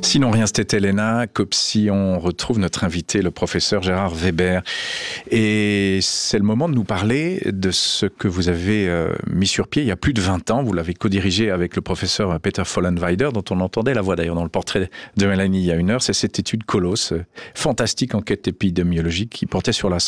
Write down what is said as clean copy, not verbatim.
Sinon rien, c'était Elena Copsi. On retrouve notre invité, le professeur Gérard Weber. Et c'est le moment de nous parler de ce que vous avez mis sur pied il y a plus de 20 ans. Vous l'avez co-dirigé avec le professeur Peter Vollenweider, dont on entendait la voix d'ailleurs dans le portrait de Mélanie il y a une heure. C'est cette étude Colosse, fantastique enquête épidémiologique qui portait sur la